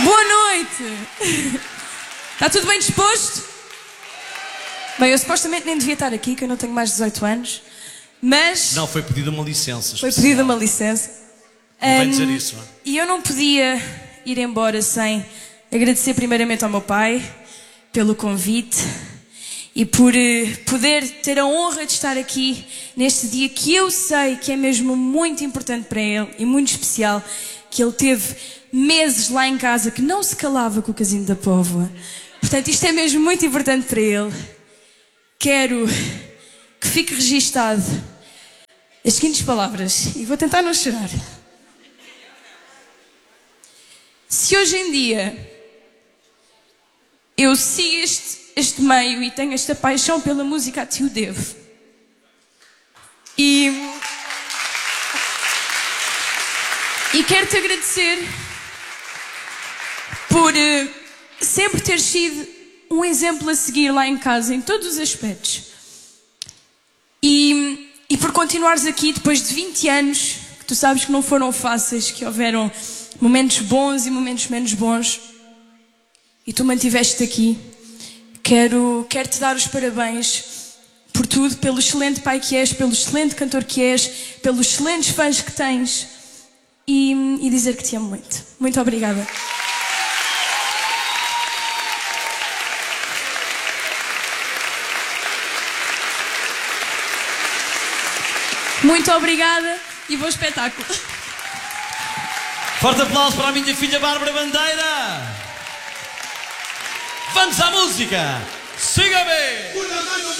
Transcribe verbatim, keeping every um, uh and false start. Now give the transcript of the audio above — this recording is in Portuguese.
Boa noite! Está tudo bem disposto? Bem, eu supostamente nem devia estar aqui, que eu não tenho mais de dezoito anos, mas... Não, foi pedida uma licença Foi especial. pedida uma licença. Convém Um, dizer isso, não é? E eu não podia ir embora sem agradecer primeiramente ao meu pai pelo convite e por uh, poder ter a honra de estar aqui neste dia que eu sei que é mesmo muito importante para ele e muito especial, que ele teve meses lá em casa que não se calava com o Casino da Póvoa. Portanto, isto é mesmo muito importante para ele. Quero que fique registado as seguintes palavras, e vou tentar não chorar. Se hoje em dia eu sigo este, este meio e tenho esta paixão pela música, a ti o devo. E, e quero-te agradecer por uh, sempre ter sido um exemplo a seguir lá em casa, em todos os aspectos. E, e por continuares aqui depois de vinte anos, que tu sabes que não foram fáceis, que houveram momentos bons e momentos menos bons, e tu mantiveste-te aqui. Quero, quero te dar os parabéns por tudo, pelo excelente pai que és, pelo excelente cantor que és, pelos excelentes fãs que tens, e, e dizer que te amo muito. Muito obrigada. Muito obrigada e bom espetáculo. Forte aplauso para a minha filha Bárbara Bandeira. Vamos à música. Siga-me.